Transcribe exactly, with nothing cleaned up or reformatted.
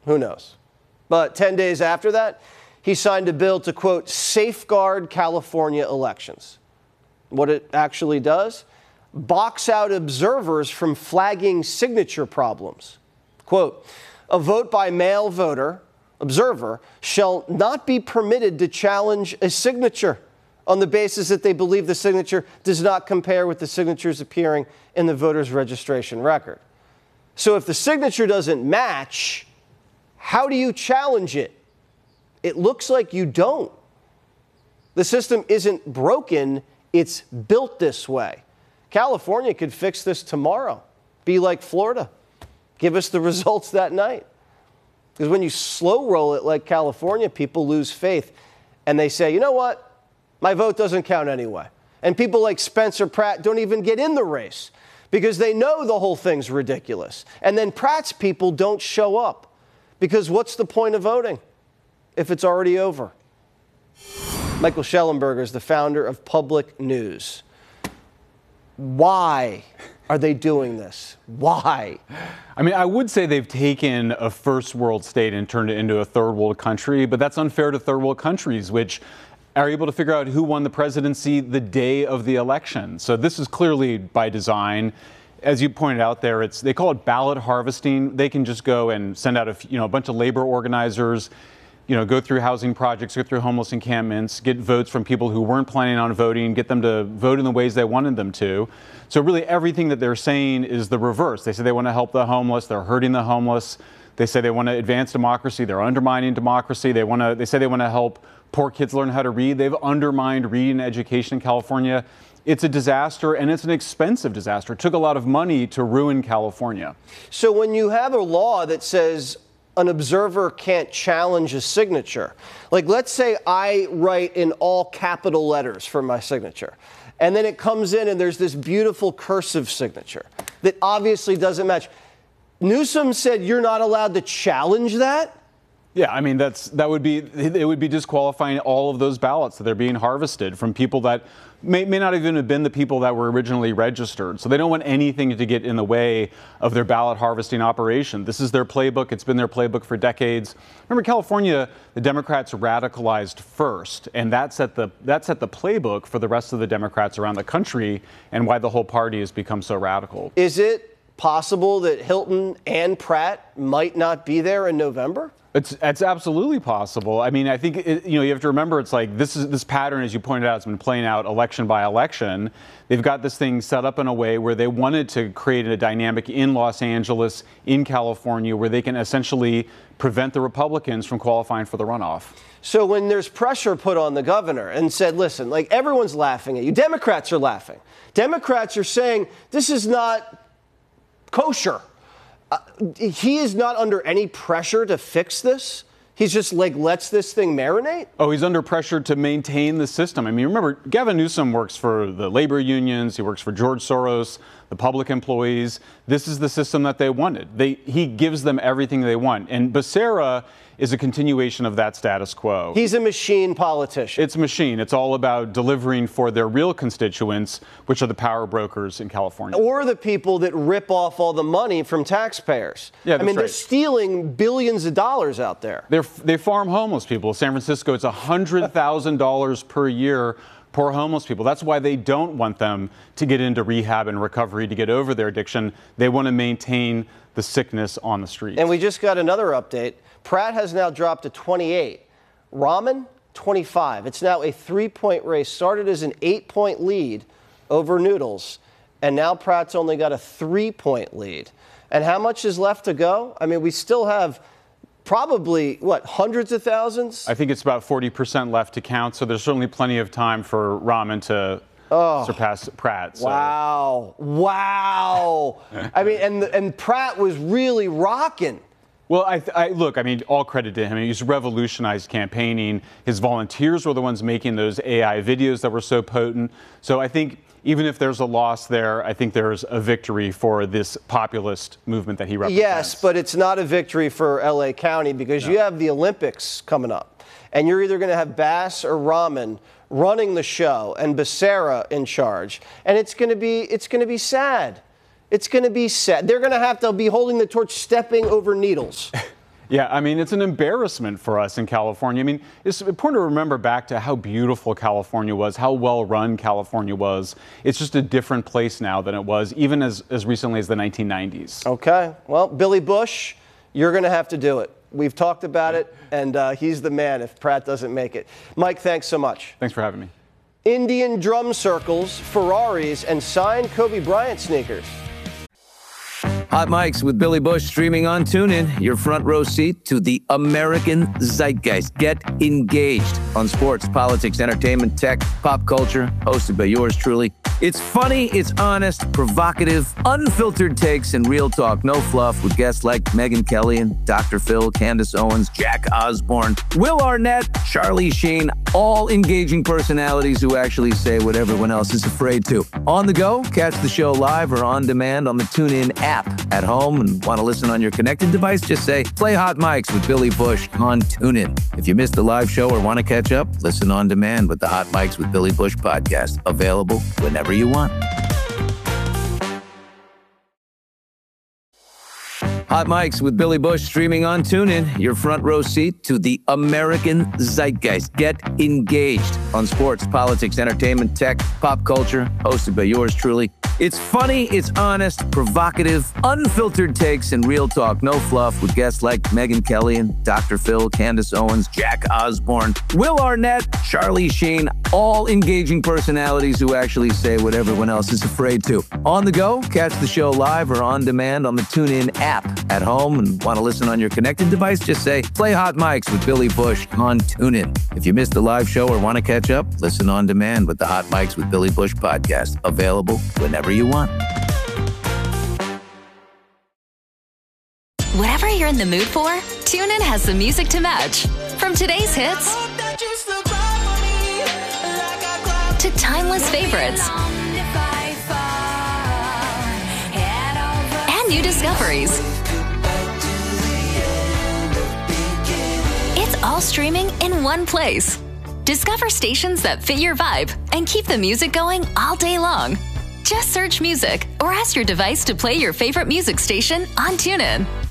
Who knows? But ten days after that, he signed a bill to, quote, safeguard California elections. What it actually does? Box out observers from flagging signature problems. Quote, a vote by mail voter, observer, shall not be permitted to challenge a signature on the basis that they believe the signature does not compare with the signatures appearing in the voter's registration record. So if the signature doesn't match, how do you challenge it? It looks like you don't. The system isn't broken, it's built this way. California could fix this tomorrow. Be like Florida. Give us the results that night. Because when you slow roll it like California, people lose faith. And they say, you know what? My vote doesn't count anyway. And people like Spencer Pratt don't even get in the race because they know the whole thing's ridiculous. And then Pratt's people don't show up because what's the point of voting if it's already over? Michael Shellenberger is the founder of Public News. Why are they doing this? Why? I mean, I would say they've taken a first world state and turned it into a third world country, but that's unfair to third world countries, which are able to figure out who won the presidency the day of the election. So this is clearly by design. As you pointed out there, it's they call it ballot harvesting. They can just go and send out a you know a bunch of labor organizers, you know, go through housing projects, go through homeless encampments, get votes from people who weren't planning on voting, get them to vote in the ways they wanted them to. So really everything that they're saying is the reverse. They say they want to help the homeless, they're hurting the homeless. They say they want to advance democracy, they're undermining democracy. They want to they say they want to help poor kids learn how to read. They've undermined reading and education in California. It's a disaster, and it's an expensive disaster. It took a lot of money to ruin California. So when you have a law that says an observer can't challenge a signature, like let's say I write in all capital letters for my signature, and then it comes in and there's this beautiful cursive signature that obviously doesn't match. Newsom said you're not allowed to challenge that? Yeah, I mean, that's that would be it would be disqualifying all of those ballots that are being harvested from people that may, may not even have been the people that were originally registered. So they don't want anything to get in the way of their ballot harvesting operation. This is their playbook. It's been their playbook for decades. Remember, California, the Democrats radicalized first, and that set the that set the playbook for the rest of the Democrats around the country and why the whole party has become so radical. Is it possible that Hilton and Pratt might not be there in November? It's, it's absolutely possible. I mean, I think, it, you know, you have to remember it's like this is this pattern, as you pointed out, has been playing out election by election. They've got this thing set up in a way where they wanted to create a dynamic in Los Angeles, in California, where they can essentially prevent the Republicans from qualifying for the runoff. So when there's pressure put on the governor and said, listen, like everyone's laughing at you. Democrats are laughing. Democrats are saying this is not kosher. Uh, he is not under any pressure to fix this. He's just like lets this thing marinate. Oh, he's under pressure to maintain the system. I mean, remember, Gavin Newsom works for the labor unions. He works for George Soros, the public employees. This is the system that they wanted. They, he gives them everything they want. And Becerra is a continuation of that status quo. He's a machine politician. It's a machine. It's all about delivering for their real constituents, which are the power brokers in California. Or the people that rip off all the money from taxpayers. Yeah, that's I mean, right. They're stealing billions of dollars out there. They're, they farm homeless people. San Francisco, it's one hundred thousand dollars per year. Poor homeless people. That's why they don't want them to get into rehab and recovery to get over their addiction. They want to maintain the sickness on the street. And we just got another update. Pratt has now dropped to twenty-eight. Rahman, twenty-five. It's now a three-point race. Started as an eight-point lead over Noodles, and now Pratt's only got a three-point lead. And how much is left to go? I mean, we still have probably, what, hundreds of thousands? I think it's about forty percent left to count, so there's certainly plenty of time for Rahman to oh, surpass Pratt. So. Wow. Wow. I mean, and, and Pratt was really rocking. Well, I, I look, I mean, all credit to him. He's revolutionized campaigning. His volunteers were the ones making those A I videos that were so potent. So I think even if there's a loss there, I think there's a victory for this populist movement that he represents. Yes, but it's not a victory for L A County because no. you have the Olympics coming up. And you're either going to have Bass or Rahman running the show and Becerra in charge. And it's going to be it's going to be sad. It's going to be sad. They're going to have to be holding the torch, stepping over needles. Yeah, I mean, it's an embarrassment for us in California. I mean, it's important to remember back to how beautiful California was, how well-run California was. It's just a different place now than it was, even as, as recently as the nineteen nineties. Okay. Well, Billy Bush, you're going to have to do it. We've talked about it, and uh, he's the man if Pratt doesn't make it. Mike, thanks so much. Thanks for having me. Indian drum circles, Ferraris, and signed Kobe Bryant sneakers. Hot Mics with Billy Bush streaming on TuneIn, your front row seat to the American zeitgeist. Get engaged on sports, politics, entertainment, tech, pop culture, hosted by yours truly. It's funny, it's honest, provocative, unfiltered takes, and real talk. No fluff with guests like Megyn Kelly and Doctor Phil, Candace Owens, Jack Osborne, Will Arnett, Charlie Sheen, all engaging personalities who actually say what everyone else is afraid to. On the go, catch the show live or on demand on the TuneIn app. At home and want to listen on your connected device, just say, play Hot Mics with Billy Bush on TuneIn. If you missed the live show or want to catch up, listen on demand with the Hot Mics with Billy Bush podcast. Available whenever you want. Hot Mics with Billy Bush streaming on TuneIn, your front row seat to the American zeitgeist. Get engaged on sports, politics, entertainment, tech, pop culture, hosted by yours truly. It's funny, it's honest, provocative, unfiltered takes, and real talk. No fluff with guests like Megyn Kelly and Doctor Phil, Candace Owens, Jack Osborne, Will Arnett, Charlie Sheen, all engaging personalities who actually say what everyone else is afraid to. On the go, catch the show live or on demand on the TuneIn app. At home and want to listen on your connected device, just say, play Hot Mics with Billy Bush on TuneIn. If you missed the live show or want to catch up, listen on demand with the Hot Mics with Billy Bush podcast. Available whenever you want. Whatever you're in the mood for, TuneIn has the music to match. From today's hits to timeless favorites and new discoveries. It's all streaming in one place. Discover stations that fit your vibe and keep the music going all day long. Just search music or ask your device to play your favorite music station on TuneIn.